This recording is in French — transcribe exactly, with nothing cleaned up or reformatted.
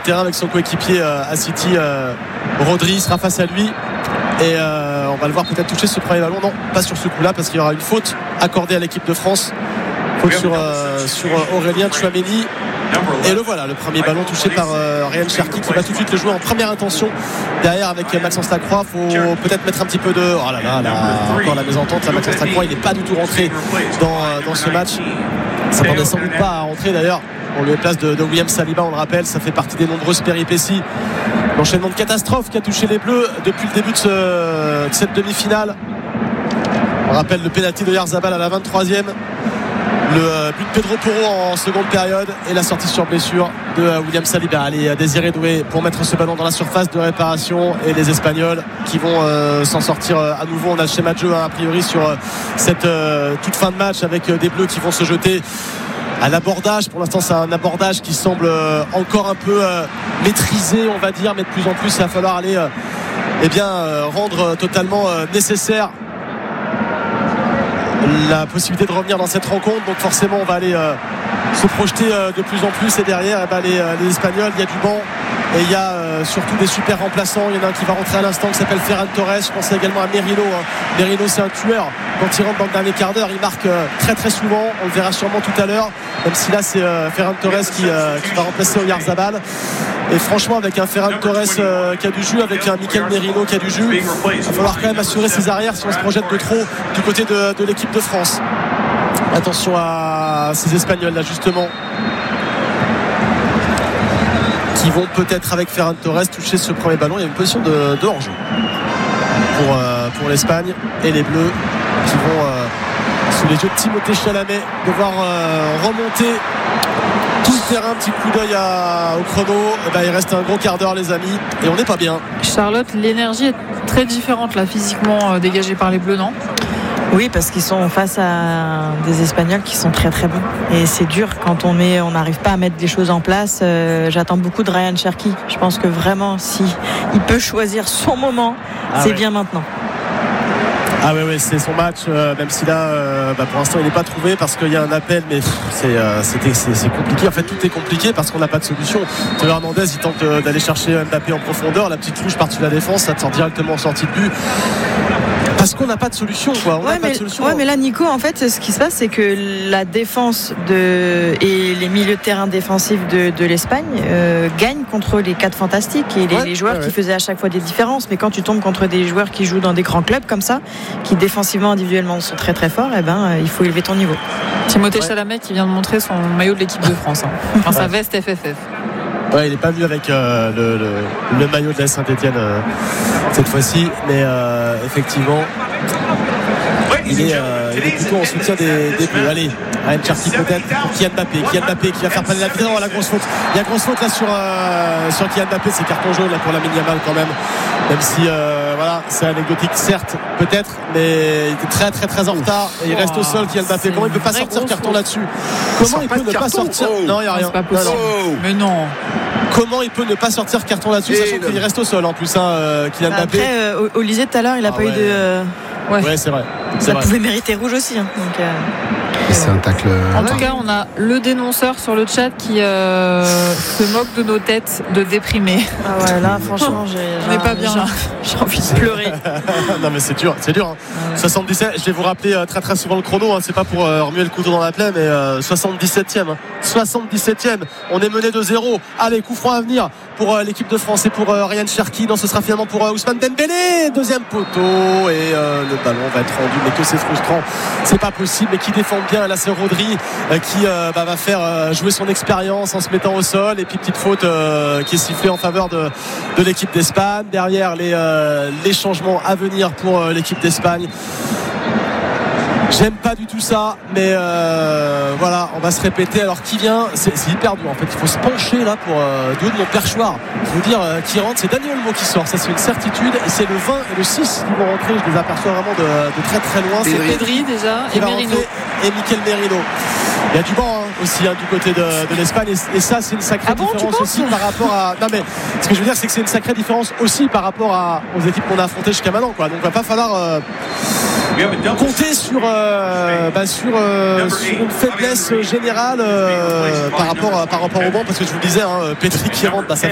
terrain avec son coéquipier euh, à City, euh, Rodri sera face à lui et euh, on va le voir peut-être toucher ce premier ballon. Non, pas sur ce coup-là parce qu'il y aura une faute accordée à l'équipe de France, faute sur, euh, sur Aurélien Tchouaméni. Et le voilà, le premier ballon touché par euh, Ryan Cherki qui va tout de suite le jouer en première intention derrière avec Maxence Lacroix. Faut peut-être mettre un petit peu de... Oh là là, là encore la mésentente là, Maxence Lacroix il n'est pas du tout rentré dans, euh, dans ce match, ça ne s'attendait sans doute pas à rentrer d'ailleurs. On lui est place de, de William Saliba, on le rappelle, ça fait partie des nombreuses péripéties, l'enchaînement de catastrophes qui a touché les Bleus depuis le début de, ce, de cette demi-finale. On rappelle le pénalty de Oyarzabal à la vingt-troisième, le but de Pedro Porro en seconde période et la sortie sur blessure de William Saliba. Allez, Désiré Doué pour mettre ce ballon dans la surface de réparation et les Espagnols qui vont euh, s'en sortir euh, à nouveau. On a le schéma de jeu hein, a priori sur euh, cette euh, toute fin de match avec euh, des Bleus qui vont se jeter à l'abordage. Pour l'instant c'est un abordage qui semble euh, encore un peu euh, maîtrisé on va dire, mais de plus en plus il va falloir aller euh, eh bien, euh, rendre totalement euh, nécessaire la possibilité de revenir dans cette rencontre. Donc forcément on va aller euh, se projeter euh, de plus en plus et derrière eh ben, les, euh, les Espagnols, il y a du banc et il y a euh, surtout des super remplaçants. Il y en a un qui va rentrer à l'instant qui s'appelle Ferran Torres. Je pensais également à Merino hein. Merino c'est un tueur, quand il rentre dans le dernier quart d'heure il marque euh, très très souvent, on le verra sûrement tout à l'heure, même si là c'est euh, Ferran Torres qui, euh, qui va remplacer Oyarzabal. Et franchement avec un Ferran Torres euh, qui a du jus, avec un Mikel Merino qui a du jus, il va falloir quand même assurer ses arrières si on se projette de trop du côté de, de l'équipe de France. Attention à ces Espagnols là justement qui vont peut-être avec Ferran Torres toucher ce premier ballon. Il y a une position de, de hors-jeu pour, euh, pour l'Espagne et les Bleus qui vont euh, sous les yeux de Timothée Chalamet devoir euh, remonter tout le terrain. Petit coup d'œil à, au chrono et ben, il reste un gros quart d'heure les amis et on n'est pas bien. Charlotte, l'énergie est très différente là physiquement euh, dégagée par les Bleus, non? Oui, parce qu'ils sont face à des Espagnols qui sont très très bons et c'est dur quand on met, on n'arrive pas à mettre des choses en place. Euh, j'attends beaucoup de Ryan Cherki. Je pense que vraiment si il peut choisir son moment, ah c'est ouais. bien maintenant. Ah oui, oui, c'est son match, euh, même si là, euh, bah, pour l'instant, il n'est pas trouvé parce qu'il y a un appel, mais pff, c'est, euh, c'était, c'est, c'est compliqué. En fait, tout est compliqué parce qu'on n'a pas de solution. Théo Hernandez, il tente euh, d'aller chercher Mbappé en profondeur. La petite touche par-dessus la défense, ça te sort directement en sortie de but. Parce qu'on n'a pas de solution, quoi. On ouais, n'a pas mais, de solution. Ouais, mais là, Nico, en fait, ce qui se passe, c'est que la défense de, et les milieux de terrain défensifs de, de l'Espagne euh, gagnent contre les quatre fantastiques et les, ouais, les joueurs ouais, ouais. qui faisaient à chaque fois des différences. Mais quand tu tombes contre des joueurs qui jouent dans des grands clubs comme ça, qui défensivement, individuellement sont très très forts, eh ben, euh, il faut élever ton niveau. Timothée ouais. Chalamet qui vient de montrer son maillot de l'équipe de France, hein. enfin ouais. sa veste F F F. Ouais, il n'est pas venu avec euh, le, le, le maillot de la Saint-Etienne euh, cette fois-ci, mais euh, effectivement, il est, euh, il est plutôt en soutien des, des Bleus. Allez, Ryan Cherki peut-être pour Kylian Mbappé. Kylian Mbappé qui va faire planer la vitesse. Non, la grosse faute. Il y a grosse faute là sur, euh, sur Kylian Mbappé. C'est carton jaune là pour Lamine Yamal quand même. Même si euh, voilà, c'est anecdotique certes, peut-être, mais il était très très très en retard. Et il reste au sol Kylian Mbappé. Comment il ne peut pas sortir carton là-dessus? Comment il peut ne pas sortir? Non, il n'y a rien. C'est pas possible. Non, non. Mais non. Comment il peut ne pas sortir carton là-dessus, sachant qu'il reste au sol en plus, hein, euh, Kylian Mbappé. Après, euh, Olysée tout à l'heure, il n'a ah, pas ouais. eu de. Euh... Ouais. ouais, c'est vrai. C'est ça vrai. pouvait mériter rouge aussi. Hein, donc, euh... C'est un tacle. En tout cas, on a le dénonceur sur le chat qui euh, se moque de nos têtes de déprimés. Ah ouais, là, franchement, j'ai, on n'est pas bien. J'ai, j'ai envie de pleurer. Non, mais c'est dur, c'est dur. Hein. Ouais. soixante-dix-sept, je vais vous rappeler euh, très très souvent le chrono. Hein, c'est pas pour euh, remuer le couteau dans la plaie, mais euh, soixante-dix-septième. Hein. soixante-dix-septième. On est mené de zéro. Allez, coup franc à venir pour euh, l'équipe de France et pour euh, Ryan Cherki. Non, ce sera finalement pour euh, Ousmane Dembélé. Deuxième poteau et euh, le ballon va être rendu. Mais que c'est frustrant. C'est pas possible. Mais qui défend bien. Là, c'est Rodri euh, qui euh, bah, va faire euh, jouer son expérience en se mettant au sol. Et puis petite faute euh, qui est sifflée en faveur de, de l'équipe d'Espagne. Derrière les, euh, les changements à venir pour euh, l'équipe d'Espagne. J'aime pas du tout ça, mais euh, voilà, on va se répéter. Alors qui vient, c'est, c'est hyper dur en fait. Il faut se pencher là pour euh, du haut de mon perchoir. Je veux dire euh, qui rentre, c'est Daniel Olmo qui sort. Ça c'est une certitude. Et c'est le vingt et le six qui vont rentrer. Je les aperçois vraiment de, de très très loin. Pedri. C'est Pedri déjà et Merino et Mikel Merino. Il y a du banc hein, aussi hein, du côté de, de l'Espagne et, et ça c'est une sacrée ah bon, différence aussi par rapport à. Non mais ce que je veux dire c'est que c'est une sacrée différence aussi par rapport à, aux équipes qu'on a affrontées jusqu'à maintenant quoi. Donc il va pas falloir euh, compter sur, euh, bah, sur, euh, sur une faiblesse générale euh, par, rapport à, par rapport au banc parce que je vous le disais hein, Pedri qui rentre bah, ça fait